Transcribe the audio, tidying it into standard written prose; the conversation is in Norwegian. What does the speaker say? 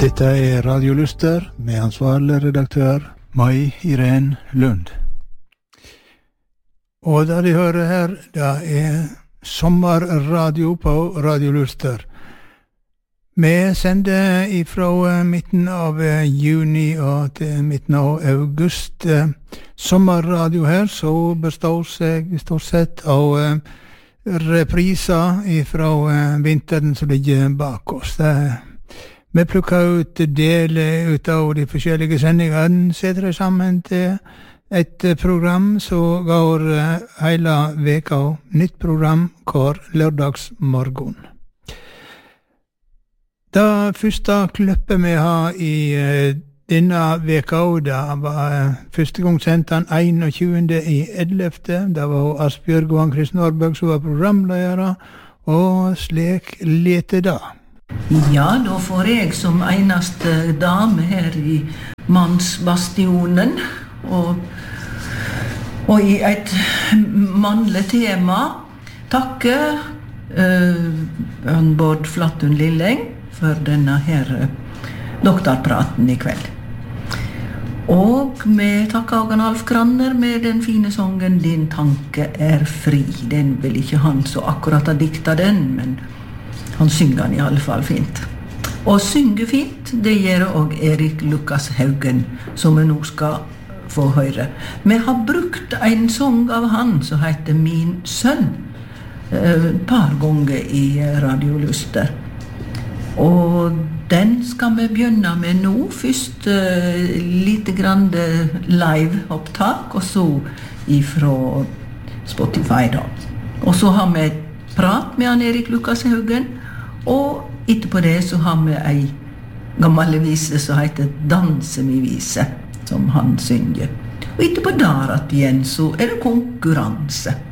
Dette Radio Luster med ansvarlig redaktør Mai Irene Lund. Og det de hører her, det sommerradio på Radio Luster. Vi sender ifra midten av juni og til midten av august. Sommerradio her så består seg stort sett av repriser ifra vinteren som ligger bak oss. Vi plukker ut deler ut av de forskjellige sendingene, setter det sammen til et program som går hele veka, nytt program hver lørdagsmorgen. Det første klippet vi har i denne veka, det var første gang sendt den 21.11. Det var Asbjørg og Chris Norberg som var programledere, og slik lete det. Ja, da får jeg som eneste dame her i mannsbastionen og i et mannlig tema takke Bård Flattun Lilleng for denne her doktorpraten i kveld. Og vi takker også Alf Granner med den fine sangen «Din tanke er fri». Den vil ikke han så akkurat ha dikta den, men han synger den i alle fall fint. Og synge fint, det gjør også Erik Lukas Haugen, som vi nå skal få høre. Vi har brukt en sang av han som heter Min sønn, et par ganger i Radio Luster. Og den skal vi begynne med nå. Først lite grann live opptak, og så ifra Spotify da. Og så har vi et prat med han Erik Lukas Haugen, og etterpå det så har vi en gammel vise som heter Danse mi vise, som han synger. Og etterpå der at igjen så er det konkurranse.